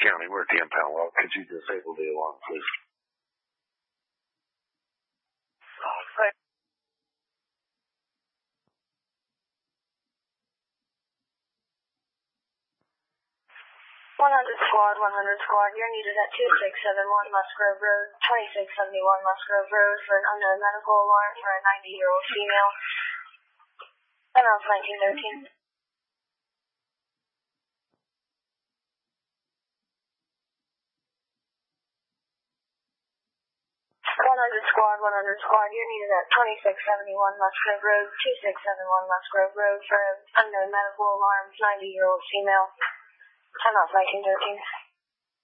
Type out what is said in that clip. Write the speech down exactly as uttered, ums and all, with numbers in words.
County. We're at the impound lot. Could you disable the alarm, please? Right. one hundred squad, one hundred squad. You're needed at two six seven one Musgrove Road, twenty-six seventy-one Musgrove Road for an unknown medical alarm for a ninety-year-old female. Announced nineteen thirteen. one hundred squad, one hundred squad. You're needed at twenty-six seventy-one Musgrove Road, two six seven one Musgrove Road for an unknown medical alarm, ninety-year-old female. Announced nineteen thirteen.